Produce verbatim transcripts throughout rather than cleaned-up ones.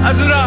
Azura.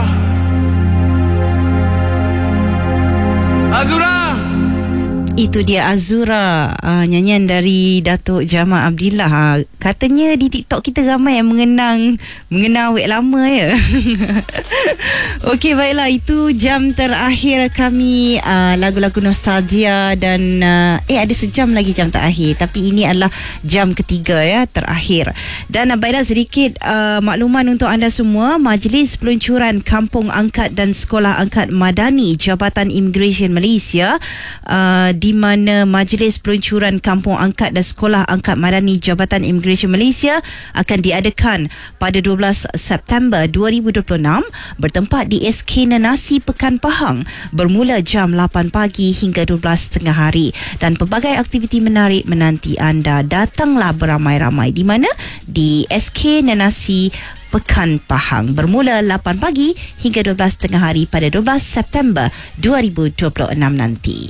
Azura. Itu dia Azura, uh, nyanyian dari Datuk Jamal Abdillah. Uh, katanya di TikTok kita ramai yang mengenang mengenang awet lama ya. Okey, baiklah, itu jam terakhir kami, uh, lagu-lagu nostalgia dan uh, eh ada sejam lagi jam terakhir, tapi ini adalah jam ketiga ya, terakhir. Dan uh, baiklah, sedikit uh, makluman untuk anda semua. Majlis Peluncuran Kampung Angkat dan Sekolah Angkat Madani Jabatan Immigration Malaysia, uh, di mana Majlis Peluncuran Kampung Angkat dan Sekolah Angkat Madani Jabatan Immigration Malaysia akan diadakan pada dua belas September dua ribu dua puluh enam bertempat di S K Nenasi Pekan Pahang, bermula jam lapan pagi hingga dua belas tengah hari, dan pelbagai aktiviti menarik menanti anda. Datanglah beramai-ramai. Di mana? Di S K Nenasi Pekan Pahang, bermula lapan pagi hingga dua belas tengah hari pada dua belas September dua ribu dua puluh enam nanti.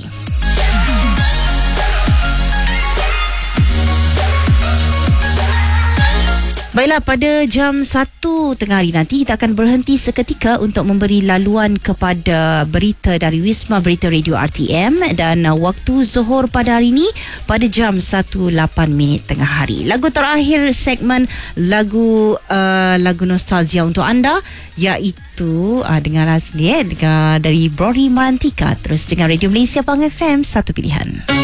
Baiklah, pada jam satu tengah hari nanti kita akan berhenti seketika untuk memberi laluan kepada berita dari Wisma Berita Radio R T M, dan uh, waktu zuhur pada hari ini pada jam satu lapan minit tengah hari. Lagu terakhir segmen lagu uh, lagu nostalgia untuk anda, iaitu uh, dengarlah sendiri eh, dengar dari Brody Marantika, terus dengan Radio Malaysia Pang F M, satu pilihan.